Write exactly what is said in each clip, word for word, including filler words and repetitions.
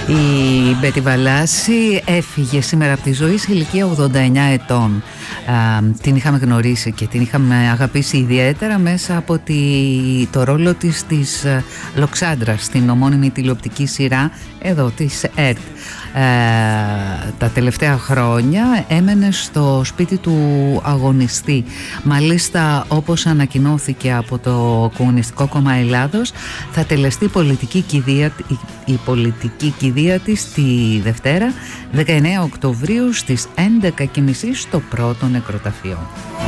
Η Μπέτη Βαλάση έφυγε σήμερα από τη ζωή σε ηλικία ογδόντα εννιά ετών. Α, την είχαμε γνωρίσει και την είχαμε αγαπήσει ιδιαίτερα μέσα από τη, το ρόλο της της Λοξάντρας στην ομώνυμη τηλεοπτική σειρά εδώ της ΕΡΤ. Ε, τα τελευταία χρόνια έμενε στο σπίτι του αγωνιστή. Μάλιστα, όπως ανακοινώθηκε από το Κομμουνιστικό Κόμμα Ελλάδος, θα τελεστεί πολιτική κηδεία, η, η πολιτική κηδεία της τη Δευτέρα δεκαεννέα Οκτωβρίου στις έντεκα και μισή στο πρώτο νεκροταφείο.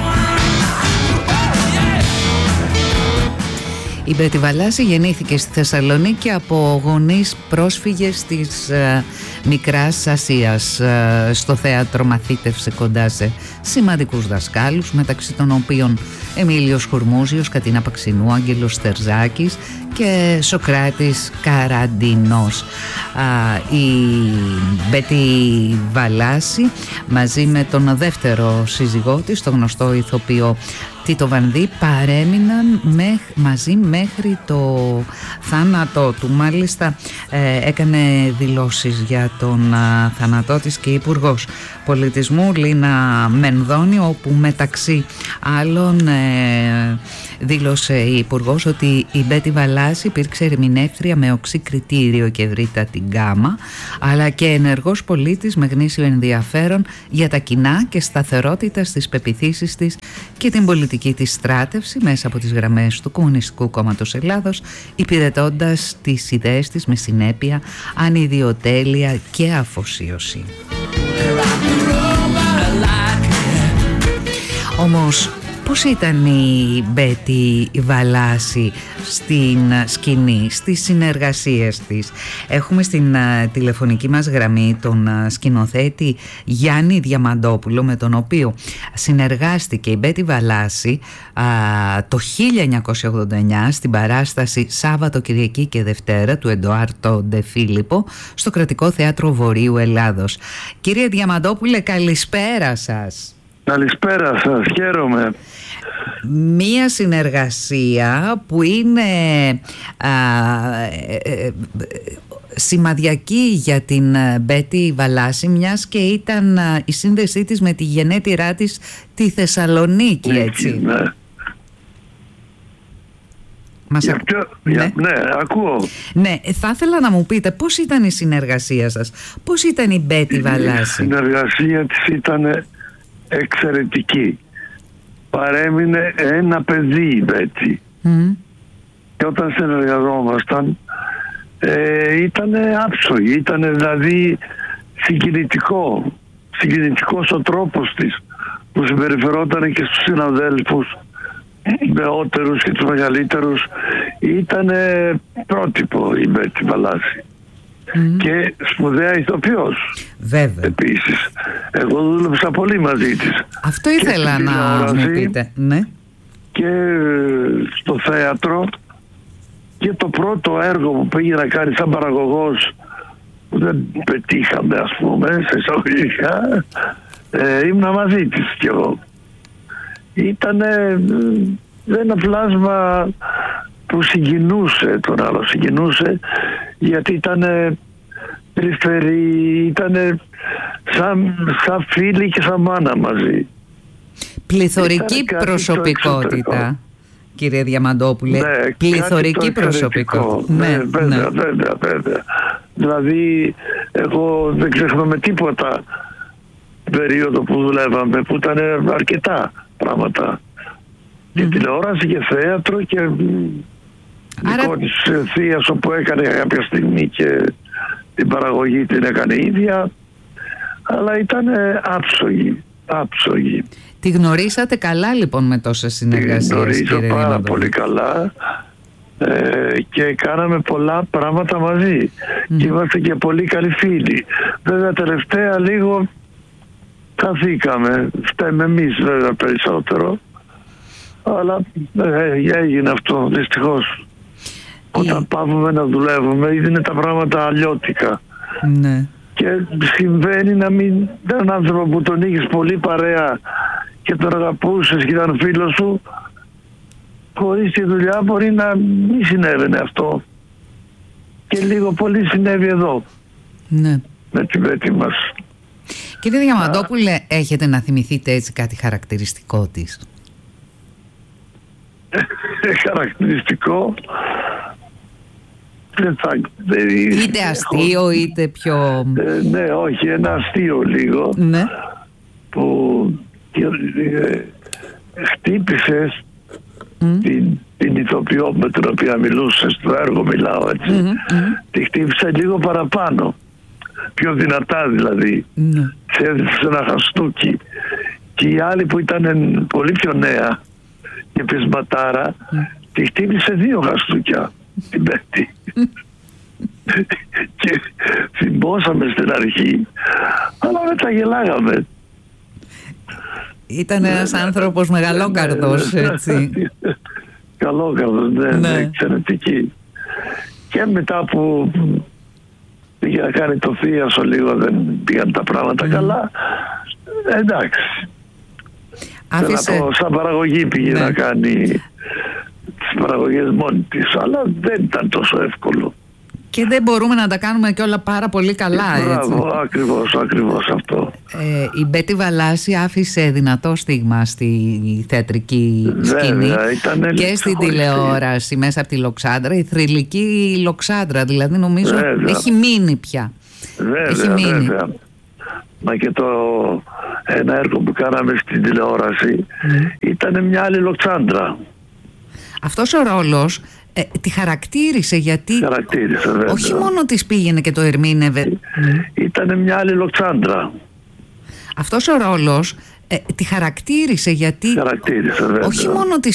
Η Μπέτη Βαλάση γεννήθηκε στη Θεσσαλονίκη από γονείς πρόσφυγες της ε, Μικράς Ασίας. Ε, στο θέατρο μαθήτευσε κοντά σε σημαντικούς δασκάλους, μεταξύ των οποίων Εμίλιος Χουρμούζιος, Κατίνα Παξινού, Άγγελος Στερζάκης και Σοκράτης Καραντινός. Α, η Μπέτη Βαλάση μαζί με τον δεύτερο σύζυγό της, τον γνωστό ηθοποιό Τίτο Βανδύ, παρέμειναν μέχ, μαζί μέχρι το θάνατό του. Μάλιστα ε, έκανε δηλώσεις για τον α, θάνατό της και η Υπουργός Πολιτισμού Λίνα Μενδώνη, όπου μεταξύ άλλων ε, δήλωσε η Υπουργός ότι η Μπέτη Βαλάση υπήρξε ερμηνεύτρια με οξύ κριτήριο και ευρύτατη γκάμα, αλλά και ενεργός πολίτης με γνήσιο ενδιαφέρον για τα κοινά και σταθερότητα στις πεποιθήσεις της και την πολιτική της στράτευση μέσα από τις γραμμές του Κομμουνιστικού Κόμματος Ελλάδος, υπηρετώντας τις ιδέες της με συνέπεια, ανιδιοτέλεια και αφοσίωση. Όμως, πώς ήταν η Μπέτη Βαλάση στην σκηνή, στις συνεργασίες της? Έχουμε στην uh, τηλεφωνική μας γραμμή τον uh, σκηνοθέτη Γιάννη Διαμαντόπουλο, με τον οποίο συνεργάστηκε η Μπέτη Βαλάση uh, το χίλια εννιακόσια ογδόντα εννιά στην παράσταση Σάββατο, Κυριακή και Δευτέρα του Εντοάρτο Ντε Φίλιππο στο Κρατικό Θέατρο Βορείου Ελλάδος. Κύριε Διαμαντόπουλε, καλησπέρα σας. Καλησπέρα σας, χαίρομαι. Μία συνεργασία που είναι α, ε, ε, σημαδιακή για την Μπέτη Βαλάση, μιας και ήταν α, η σύνδεσή της με τη γενέτειρά της τη Θεσσαλονίκη, έτσι. Ναι. Μας για ακ... ποιο... ναι. Για... ναι, ακούω. Ναι, θα ήθελα να μου πείτε πώς ήταν η συνεργασία σας, πώς ήταν η Μπέτη Βαλάση? Η συνεργασία της ήταν εξαιρετική. Παρέμεινε ένα παιδί η Μπέτη. Mm. Και όταν συνεργαζόμασταν ε, ήταν άψογη, ήταν δηλαδή συγκινητικό. Συγκινητικός ο τρόπος της που συμπεριφερόταν και στους συναδέλφους, νεότερους και τους μεγαλύτερους. Ήταν πρότυπο η Μπέτη Βαλάση. Mm. Και σπουδαία ηθοποιός. Βέβαια. Επίσης, εγώ δούλεψα πολύ μαζί της. Αυτό ήθελα να μου πείτε. Ναι. Και στο θέατρο, και το πρώτο έργο που πήγε να κάνει σαν παραγωγός, που δεν πετύχαμε, ας πούμε, σε εισαγωγικά, ε, ήμουνα μαζί της κι εγώ. Ήταν ένα πλάσμα που συγκινούσε τον άλλο, συγκινούσε γιατί ήταν περιφερή, ήταν σαν, σαν φίλοι και σαν μάνα μαζί. Πληθωρική προσωπικότητα, κύριε Διαμαντόπουλε. Ναι, πληθωρική προσωπικότητα. Ναι, ναι, βέβαια, ναι. βέβαια, βέβαια. Δηλαδή, εγώ δεν ξεχνάμε τίποτα την περίοδο που δουλεύαμε, που ήταν αρκετά πράγματα. Mm-hmm. Και τηλεόραση και θέατρο και Άρα... δικό της θείας, όπου έκανε κάποια στιγμή και την παραγωγή την έκανε ίδια, αλλά ήταν άψογη, άψογη. Τη γνωρίσατε καλά λοιπόν με τόσες συνεργασίες? Τη γνωρίζω πάρα πολύ καλά ε, και κάναμε πολλά πράγματα μαζί. Mm. Και είμαστε και πολύ καλοί φίλοι. Βέβαια τελευταία λίγο χαθήκαμε, φταίμε εμείς βέβαια περισσότερο, αλλά ε, έγινε αυτό δυστυχώς. Όταν πάμε να δουλεύουμε, είναι τα πράγματα αλλιώτικα. Ναι. Και συμβαίνει να μην... έναν άνθρωπο που τον είχες πολύ παρέα και τον αγαπούσες και ήταν φίλος σου, χωρίς τη δουλειά μπορεί να μην συνέβαινε αυτό. Και λίγο πολύ συνέβη εδώ. Ναι. Με την πέτη μας. Κύριε Διαμαντόπουλε, έχετε να θυμηθείτε έτσι κάτι χαρακτηριστικό της? Χαρακτηριστικό. Δεν θα, δεν, είτε αστείο έχω, είτε πιο... Ε, ναι, όχι, ένα αστείο λίγο. Ναι. Που ε, χτύπησες mm. την, την ηθοποιό με την οποία μιλούσε στο έργο, μιλάω έτσι. Mm-hmm, mm-hmm. Τη χτύπησε λίγο παραπάνω. Πιο δυνατά δηλαδή. Mm. Σε έδειξε ένα χαστούκι. Και η άλλη που ήταν πολύ πιο νέα και πεισματάρα, mm. τη χτύπησε δύο χαστούκια την πέτη. Και θυμώσαμε στην αρχή, αλλά μετά γελάγαμε. Ήταν ένας άνθρωπος μεγαλόκαρδος, έτσι. Καλόκαρδος, ναι, ναι, εξαιρετική. Και μετά που πήγε να κάνει το θείασο λίγο, δεν πήγαν τα πράγματα mm. καλά. Εντάξει. Άφησε... πω, σαν παραγωγή πήγε ναι. να κάνει τις παραγωγές μόνη της, αλλά δεν ήταν τόσο εύκολο. Και δεν μπορούμε να τα κάνουμε και όλα πάρα πολύ καλά, έτσι. Μπράβο, ακριβώς, ακριβώς αυτό. Ε, η Μπέτη Βαλάση άφησε δυνατό στίγμα στη θεατρική σκηνή. Βέβαια, και στην τηλεόραση μέσα από τη Λοξάντρα, η θρυλική Λοξάντρα, δηλαδή νομίζω βέβαια. έχει μείνει πια. Βέβαια, έχει μείνει. βέβαια. Μα και το ένα έργο που κάναμε στην τηλεόραση mm. ήταν μια άλλη Λοξάντρα. Αυτός ο ρόλος ε, τη χαρακτήρισε, γιατί χαρακτήρισε, βέβαια. όχι μόνο της πήγαινε και το ερμήνευε. Ήταν μια άλλη Λοξάντρα. Αυτός ο ρόλος ε, τη χαρακτήρισε, γιατί χαρακτήρισε, βέβαια. όχι μόνο της